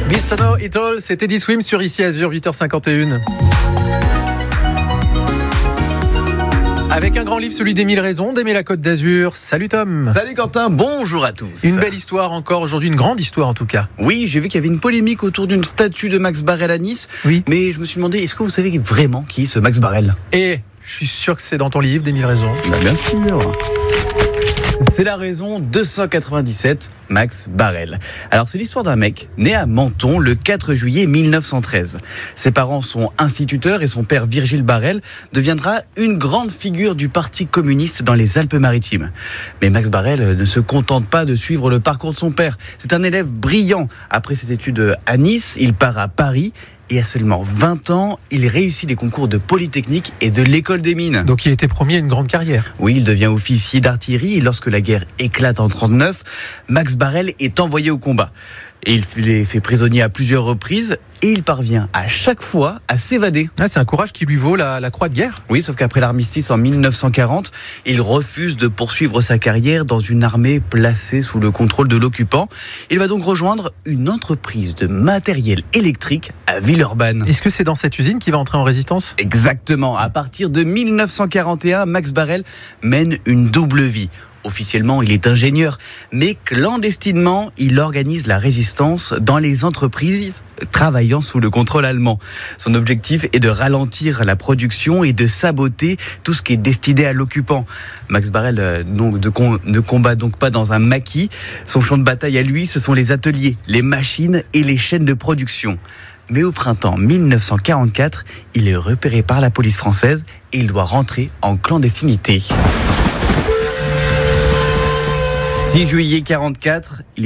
Mr. Know It All, c'est Teddy Swim sur Ici Azur, 8h51. Avec un grand livre, celui des 1000 raisons d'aimer la Côte d'Azur. Salut Tom. Salut Quentin, bonjour à tous. Une belle histoire encore aujourd'hui, une grande histoire en tout cas. Oui, j'ai vu qu'il y avait une polémique autour d'une statue de Max Barrel à Nice. Oui. Mais je me suis demandé, est-ce que vous savez vraiment qui est ce Max Barrel ? Et je suis sûr que c'est dans ton livre des 1000 raisons. Bien sûr. C'est la raison 297, Max Barrel. Alors c'est l'histoire d'un mec né à Menton le 4 juillet 1913. Ses parents sont instituteurs et son père Virgile Barrel deviendra une grande figure du parti communiste dans les Alpes-Maritimes. Mais Max Barrel ne se contente pas de suivre le parcours de son père. C'est un élève brillant. Après ses études à Nice, il part à Paris. Et à seulement 20 ans, il réussit les concours de Polytechnique et de l'École des Mines. Donc il était promis à une grande carrière. Oui, il devient officier d'artillerie et lorsque la guerre éclate en 1939, Max Barrel est envoyé au combat. Et il est fait prisonnier à plusieurs reprises et il parvient à chaque fois à s'évader. Ah, c'est un courage qui lui vaut la croix de guerre. Oui, sauf qu'après l'armistice en 1940, il refuse de poursuivre sa carrière dans une armée placée sous le contrôle de l'occupant. Il va donc rejoindre une entreprise de matériel électrique à Villeurbanne. Est-ce que c'est dans cette usine qu'il va entrer en résistance ? Exactement. À partir de 1941, Max Barrel mène une double vie. Officiellement, il est ingénieur, mais clandestinement, il organise la résistance dans les entreprises travaillant sous le contrôle allemand. Son objectif est de ralentir la production et de saboter tout ce qui est destiné à l'occupant. Max Barrel ne combat donc pas dans un maquis. Son champ de bataille à lui, ce sont les ateliers, les machines et les chaînes de production. Mais au printemps 1944, il est repéré par la police française et il doit rentrer en clandestinité. 6 juillet 1944, il est